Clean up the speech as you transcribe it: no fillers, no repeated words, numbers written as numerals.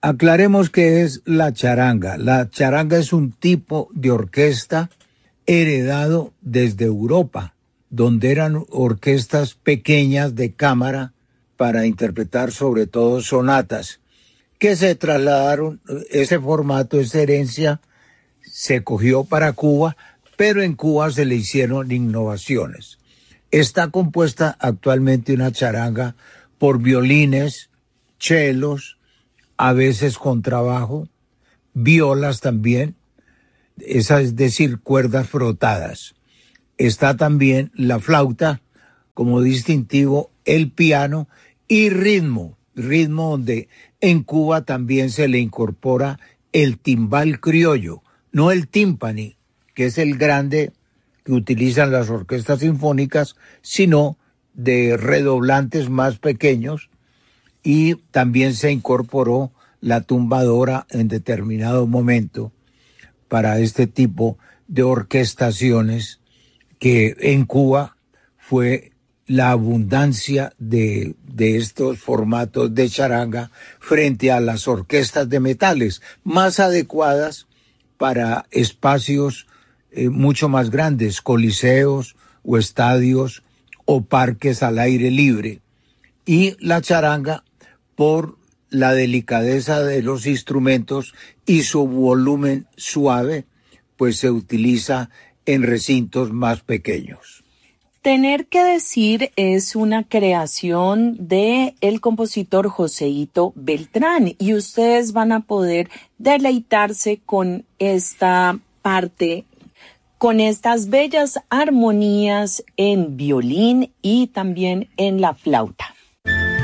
Aclaremos qué es la charanga. La charanga es un tipo de orquesta heredado desde Europa, donde eran orquestas pequeñas de cámara para interpretar sobre todo sonatas, que se trasladaron, ese formato, esa herencia, se cogió para Cuba, pero en Cuba se le hicieron innovaciones. Está compuesta actualmente una charanga por violines, chelos, a veces contrabajo, violas también, es decir, cuerdas frotadas. Está también la flauta como distintivo, el piano y ritmo donde en Cuba también se le incorpora el timbal criollo, no el tímpani, que es el grande que utilizan las orquestas sinfónicas, sino de redoblantes más pequeños, y también se incorporó la tumbadora en determinado momento para este tipo de orquestaciones que en Cuba fue la abundancia de estos formatos de charanga frente a las orquestas de metales, más adecuadas para espacios mucho más grandes, coliseos o estadios o parques al aire libre. Y la charanga, por la delicadeza de los instrumentos y su volumen suave, pues se utiliza en recintos más pequeños. Tener que decir es una creación de el compositor Joséito Beltrán y ustedes van a poder deleitarse con esta parte, con estas bellas armonías en violín y también en la flauta.